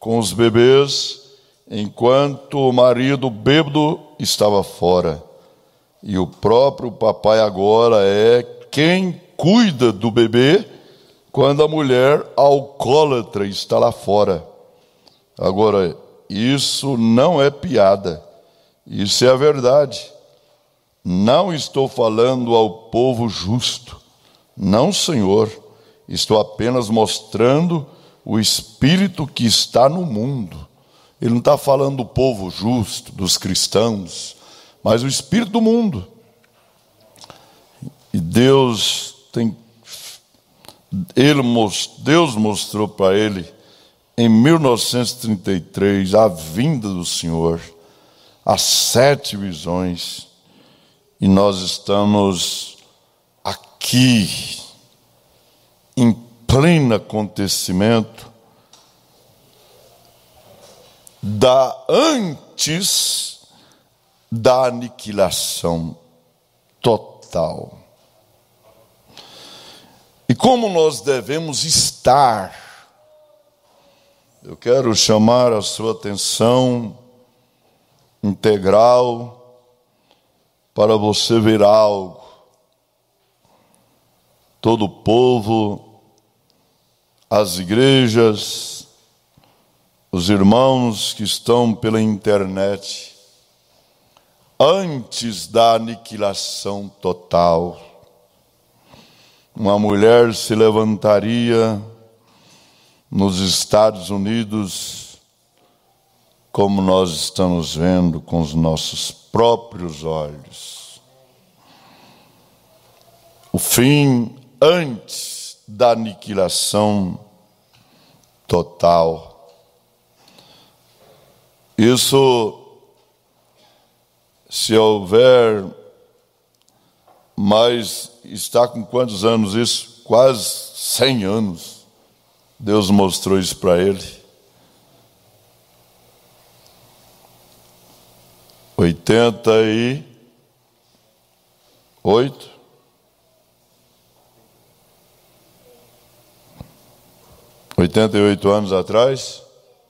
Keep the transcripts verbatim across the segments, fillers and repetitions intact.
com os bebês, enquanto o marido bêbado estava fora. E o próprio papai agora é quem cuida do bebê quando a mulher alcoólatra está lá fora. Agora, isso não é piada, isso é a verdade. Não estou falando ao povo justo, não, Senhor. Estou apenas mostrando o espírito que está no mundo. Ele não está falando do povo justo, dos cristãos, mas o espírito do mundo. E Deus tem, ele, Deus mostrou para ele, em mil novecentos e trinta e três, a vinda do Senhor, as sete visões, e nós estamos aqui, em pleno acontecimento da antes da aniquilação total. E como nós devemos estar? Eu quero chamar a sua atenção integral para você ver algo. Todo o povo, as igrejas, os irmãos que estão pela internet, antes da aniquilação total, uma mulher se levantaria nos Estados Unidos, como nós estamos vendo com os nossos próprios olhos. O fim antes da aniquilação total. Isso, se houver, mas está com quantos anos isso? Quase cem anos. Deus mostrou isso para ele. Oitenta e oito. Oitenta e oito anos atrás,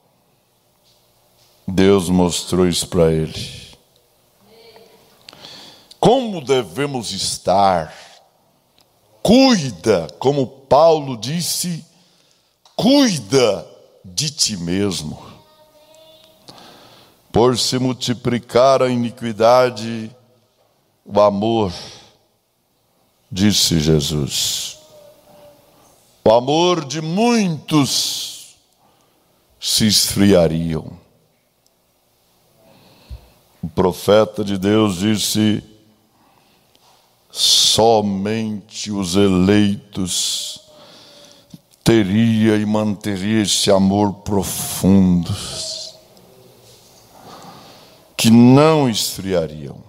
Deus mostrou isso para ele. Como devemos estar? Cuida, como Paulo disse, cuida de ti mesmo. Por se multiplicar a iniquidade, o amor, disse Jesus. O amor de muitos se esfriariam. O profeta de Deus disse: somente os eleitos teria e manteria esse amor profundo, que não esfriariam.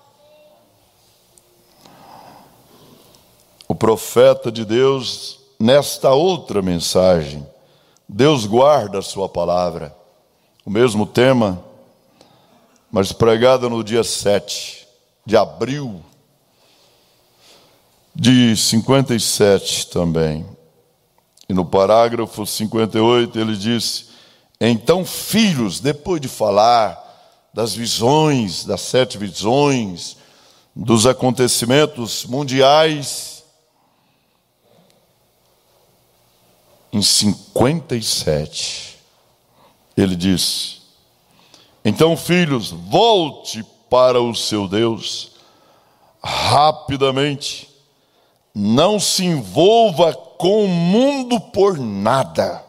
O profeta de Deus, nesta outra mensagem, Deus guarda a sua palavra, o mesmo tema, mas pregada no dia sete de abril de cinquenta e sete também. E no parágrafo cinquenta e oito ele disse: então, filhos, depois de falar das visões, das sete visões, dos acontecimentos mundiais, em cinquenta e sete, ele disse: então, filhos, volte para o seu Deus rapidamente, não se envolva com o mundo por nada.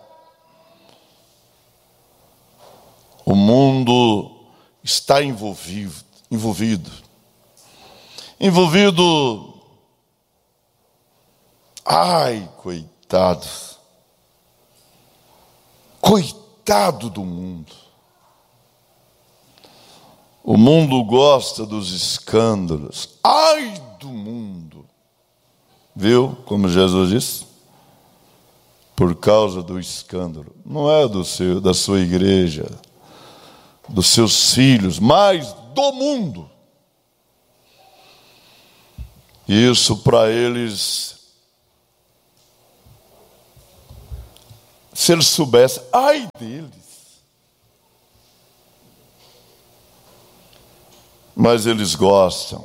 O mundo está envolvido, envolvido, envolvido, ai, coitado, coitado do mundo. O mundo gosta dos escândalos, ai do mundo, viu como Jesus disse? Por causa do escândalo, não é do seu, da sua igreja, dos seus filhos, mas do mundo. Isso para eles, se eles soubessem, ai deles, mas eles gostam.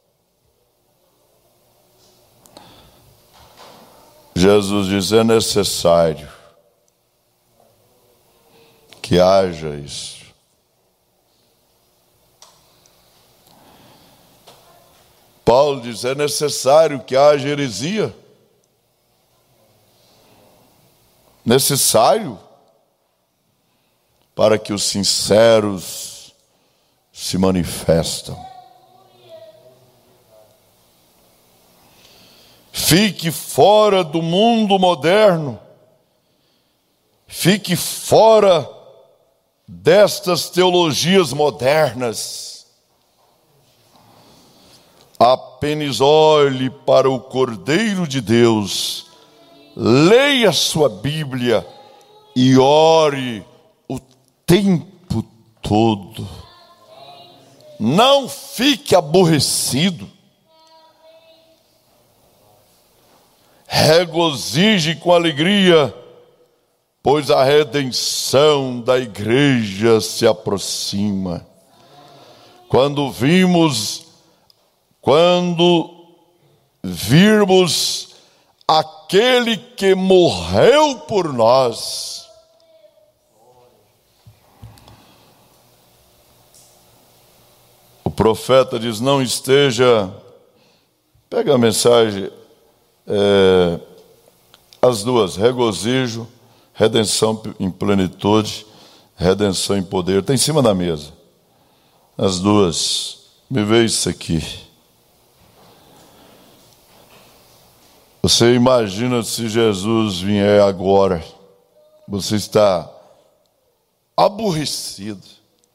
Jesus diz: é necessário que haja isso. Paulo diz: é necessário que haja heresia. Necessário para que os sinceros se manifestam. Fique fora do mundo moderno. Fique fora destas teologias modernas. Apenas olhe para o Cordeiro de Deus, leia sua Bíblia e ore o tempo todo. Não fique aborrecido. Regozije com alegria, pois a redenção da igreja se aproxima. Quando vimos, quando virmos aquele que morreu por nós, o profeta diz: não esteja, pega a mensagem, é, as duas, regozijo, redenção em plenitude, redenção em poder, está em cima da mesa, as duas, me vê isso aqui. Você imagina se Jesus vier agora, você está aborrecido.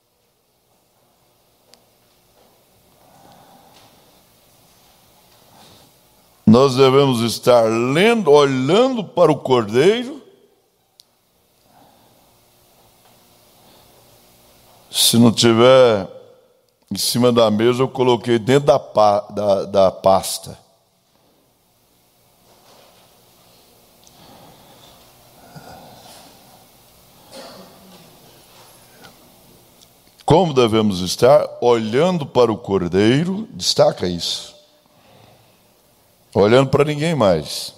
Nós devemos estar lendo, olhando para o Cordeiro. Se não tiver em cima da mesa, eu coloquei dentro da, pa, da, da pasta. Como devemos estar? Olhando para o Cordeiro, destaca isso. Olhando para ninguém mais.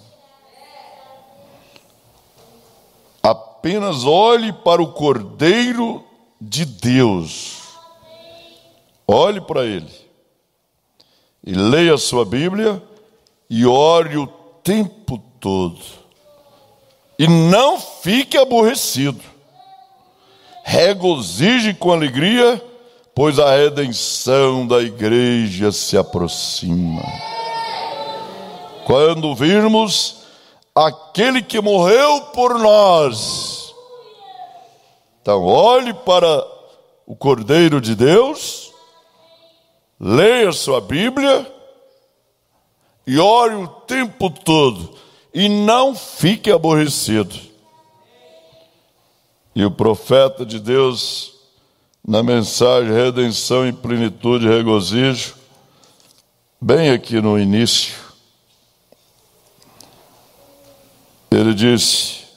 Apenas olhe para o Cordeiro de Deus. Olhe para Ele. E leia a sua Bíblia e ore o tempo todo. E não fique aborrecido. Regozije com alegria, pois a redenção da igreja se aproxima. Quando virmos aquele que morreu por nós, então olhe para o Cordeiro de Deus, leia sua Bíblia e ore o tempo todo, e não fique aborrecido. E o profeta de Deus, na mensagem redenção em plenitude e regozijo, bem aqui no início, ele disse: